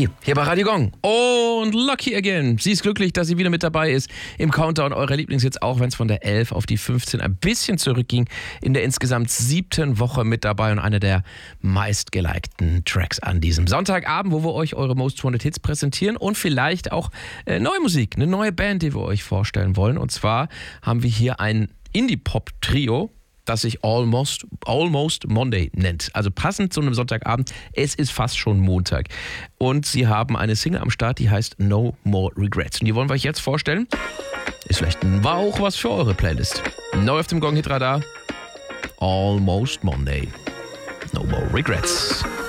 Lucky, hier bei Radio Gong. Und Lucky again. Sie ist glücklich, dass sie wieder mit dabei ist im Countdown eurer Lieblingshits, auch wenn es von der 11 auf die 15 ein bisschen zurückging. In der insgesamt 7. Woche mit dabei und einer der meistgelikten Tracks an diesem Sonntagabend, wo wir euch eure Most Wanted Hits präsentieren und vielleicht auch neue Musik, eine neue Band, die wir euch vorstellen wollen. Und zwar haben wir hier ein Indie-Pop-Trio, das sich Almost Monday nennt. Also passend zu einem Sonntagabend. Es ist fast schon Montag. Und sie haben eine Single am Start, die heißt No More Regrets. Und die wollen wir euch jetzt vorstellen. War auch was für eure Playlist. Neu auf dem Gong-Hit-Radar. Almost Monday. No More Regrets.